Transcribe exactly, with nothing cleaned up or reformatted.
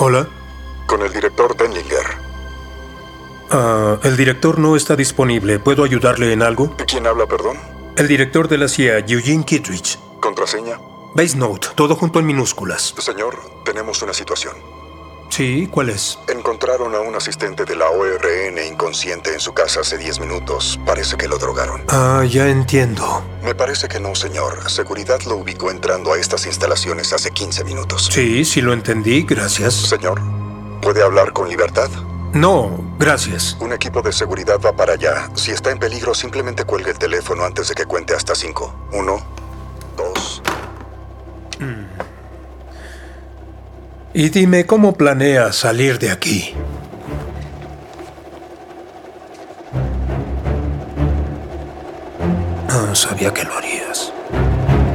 Hola. Con el director Denlinger. Ah, el director no está disponible. ¿Puedo ayudarle en algo? ¿Quién habla, perdón? El director de la C I A, Eugene Kittredge. ¿Contraseña? Base Note, todo junto en minúsculas. Señor, tenemos una situación. Sí, ¿cuál es? Encontraron a un asistente de la O R N inconsciente en su casa hace diez minutos. Parece que lo drogaron. Ah, ya entiendo. Me parece que no, señor. Seguridad lo ubicó entrando a estas instalaciones hace quince minutos. Sí, sí lo entendí, gracias. Señor, ¿puede hablar con libertad? No, gracias. Un equipo de seguridad va para allá. Si está en peligro, simplemente cuelgue el teléfono antes de que cuente hasta cinco. Uno, dos... Mm. Y dime, ¿cómo planeas salir de aquí? Ah, sabía que lo haría.